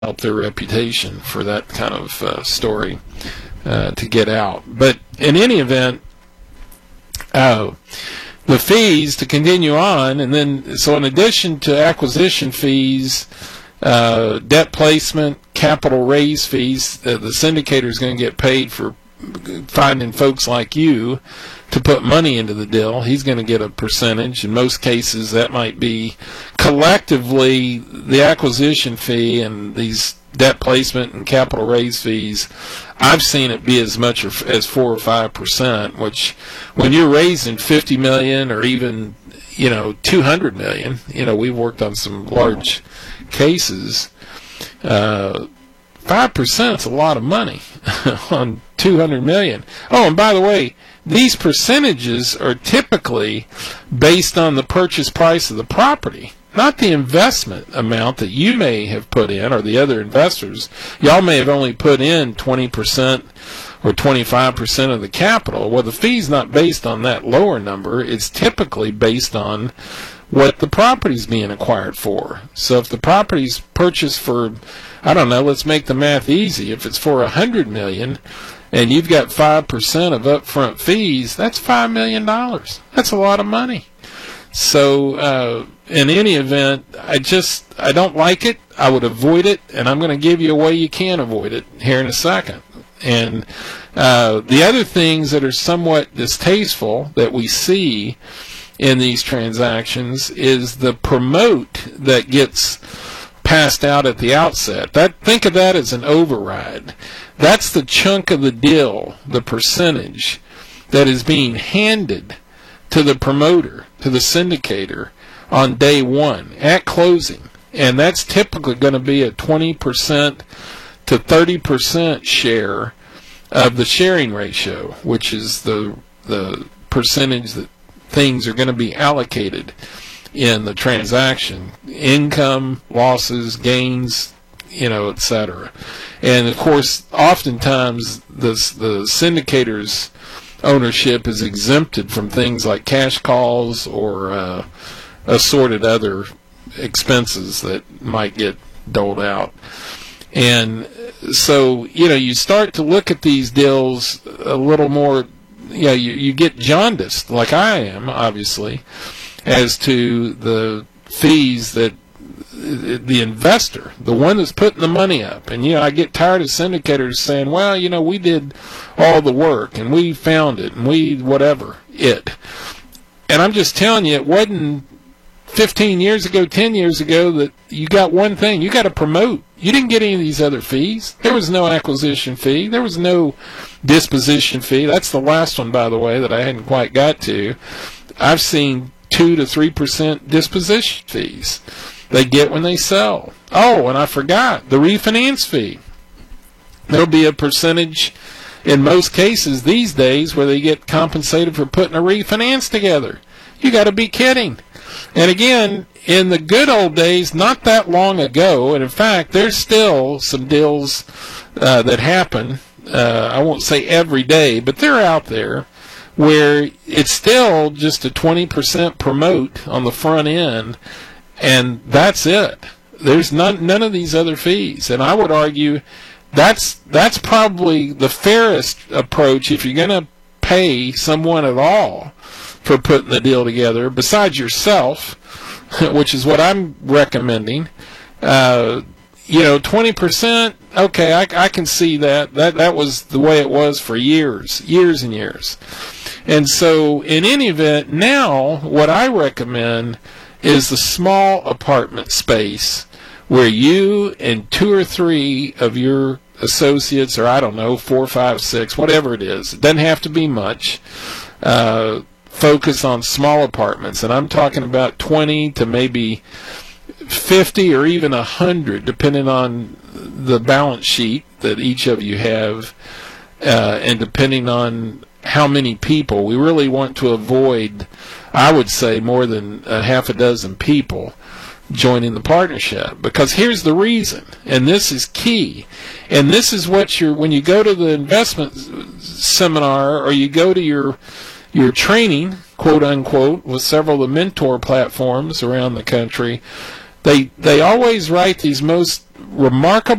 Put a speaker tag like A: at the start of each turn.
A: help their reputation for that kind of story to get out. But in any event, the fees to continue on, and then so in addition to acquisition fees, debt placement, capital raise fees, the syndicator is going to get paid for finding folks like you to put money into the deal. He's going to get a percentage. In most cases, that might be collectively the acquisition fee and these debt placement and capital raise fees. I've seen it be as much as 4 or 5%, which when you're raising $50 million or even, $200 million, we've worked on some large cases, 5% is a lot of money on $200 million. Oh, and by the way, these percentages are typically based on the purchase price of the property, not the investment amount that you may have put in or the other investors. Y'all may have only put in 20% or 25% of the capital. Well, the fee's not based on that lower number. It's typically based on what the property's being acquired for. So if the property's purchased for, I don't know, let's make the math easy. If it's for $100 million and you've got 5% of upfront fees, that's $5 million. That's a lot of money. So in any event, I don't like it. I would avoid it, and I'm going to give you a way you can avoid it here in a second. And the other things that are somewhat distasteful that we see in these transactions is the promote that gets passed out at the outset. Think of that as an override. That's the chunk of the deal, the percentage, that is being handed to the promoter, to the syndicator, on day one, at closing. And that's typically going to be a 20% to 30% share of the sharing ratio, which is the percentage that things are going to be allocated in the transaction. Income, losses, gains, etc. And of course, oftentimes the syndicator's ownership is exempted from things like cash calls or assorted other expenses that might get doled out. And so, you start to look at these deals a little more, you get jaundiced, like I am, obviously, as to the fees that the investor, the one that's putting the money up. And, I get tired of syndicators saying, well, we did all the work and we found it and we whatever it. And I'm just telling you, it wasn't 15 years ago, 10 years ago that you got one thing. You got to promote. You didn't get any of these other fees. There was no acquisition fee. There was no disposition fee. That's the last one, by the way, that I hadn't quite got to. I've seen 2 to 3% disposition fees they get when they sell. Oh, and I forgot, the refinance fee. There'll be a percentage in most cases these days where they get compensated for putting a refinance together. You got to be kidding. And again, in the good old days, not that long ago, and in fact, there's still some deals that happen, I won't say every day, but they're out there, where it's still just a 20% promote on the front end, and that's it. There's none of these other fees. And I would argue that's probably the fairest approach if you're going to pay someone at all for putting the deal together, besides yourself, which is what I'm recommending. 20%, okay, I can see that. That was the way it was for years and years. And so, in any event, now what I recommend is the small apartment space where you and 2 or 3 of your associates, or 4, 5, 6, whatever it is. It doesn't have to be much. Focus on small apartments, and I'm talking about 20 to maybe 50 or even 100, depending on the balance sheet that each of you have, and depending on how many people. We really want to avoid, I would say, more than a half a dozen people joining the partnership, because here's the reason, and this is key, and this is what when you go to the investment seminar or you go to your training, quote unquote, with several of the mentor platforms around the country, they always write these most remarkable